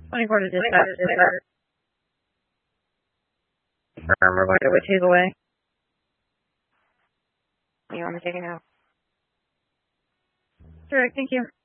24 to dispatch. We're going to Witches away. You want me to take it now? Sure, thank you.